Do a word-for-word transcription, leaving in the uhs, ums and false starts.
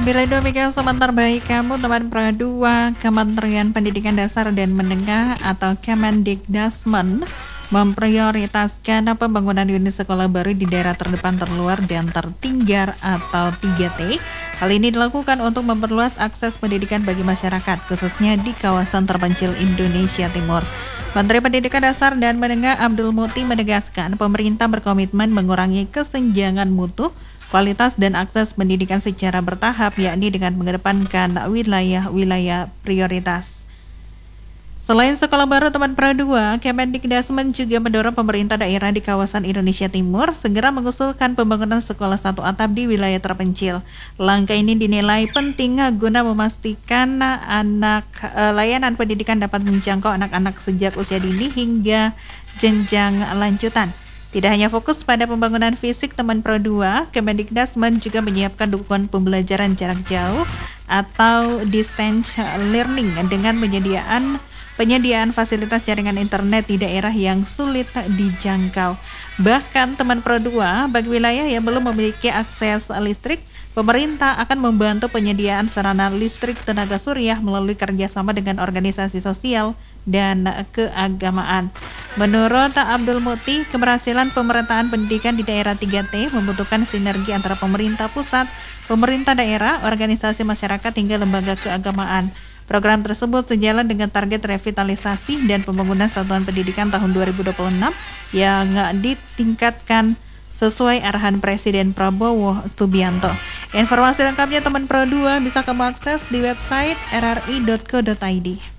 Bila demikian sebentar baik kamu teman Pro dua, Kementerian Pendidikan Dasar dan Menengah atau Kemendikdasmen memprioritaskan pembangunan unit sekolah baru di daerah terdepan, terluar, dan tertinggal atau tiga T. Hal ini dilakukan untuk memperluas akses pendidikan bagi masyarakat, khususnya di kawasan terpencil Indonesia Timur. Menteri Pendidikan Dasar dan Menengah Abdul Muti menegaskan pemerintah berkomitmen mengurangi kesenjangan mutu, kualitas dan akses pendidikan secara bertahap, yakni dengan mengedepankan wilayah-wilayah prioritas. Selain sekolah baru teman Pro dua, Kemendikdasmen juga mendorong pemerintah daerah di kawasan Indonesia Timur segera mengusulkan pembangunan sekolah satu atap di wilayah terpencil. Langkah ini dinilai penting guna memastikan anak eh, layanan pendidikan dapat menjangkau anak-anak sejak usia dini hingga jenjang lanjutan. Tidak hanya fokus pada pembangunan fisik teman Pro dua, Kemendikdasmen juga menyiapkan dukungan pembelajaran jarak jauh atau distance learning dengan penyediaan penyediaan fasilitas jaringan internet di daerah yang sulit dijangkau. Bahkan teman Pro dua, bagi wilayah yang belum memiliki akses listrik, pemerintah akan membantu penyediaan sarana listrik tenaga surya melalui kerjasama dengan organisasi sosial dan keagamaan. Menurut Abdul Muti, keberhasilan pemerataan pendidikan di daerah tiga T membutuhkan sinergi antara pemerintah pusat, pemerintah daerah, organisasi masyarakat hingga lembaga keagamaan. Program tersebut sejalan dengan target revitalisasi dan pembangunan satuan pendidikan tahun dua ribu dua puluh enam yang ditingkatkan sesuai arahan Presiden Prabowo Subianto. Informasi lengkapnya teman Pro dua bisa kamu akses di website r r i dot co dot i d.